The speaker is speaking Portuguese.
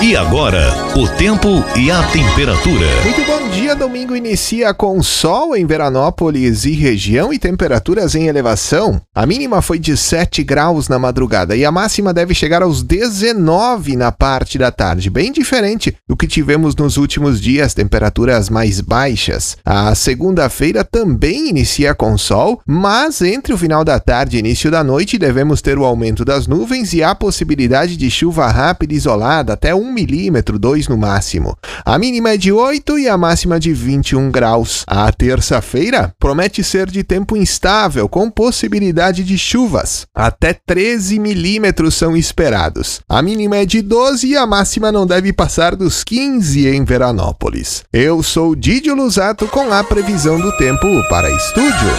E agora, o tempo e a temperatura. Muito bom dia, domingo inicia com sol em Veranópolis e região e temperaturas em elevação. A mínima foi de 7 graus na madrugada e a máxima deve chegar aos 19 na parte da tarde, bem diferente do que tivemos nos últimos dias, temperaturas mais baixas. A segunda-feira também inicia com sol, mas entre o final da tarde e início da noite devemos ter o aumento das nuvens e a possibilidade de chuva rápida e isolada, até 1 milímetro, 2 no máximo. A mínima é de 8 e a máxima de 21 graus. A terça-feira promete ser de tempo instável, com possibilidade de chuvas. Até 13 milímetros são esperados. A mínima é de 12 e a máxima não deve passar dos 15 em Veranópolis. Eu sou Didio Lusato com a previsão do tempo para Estúdio.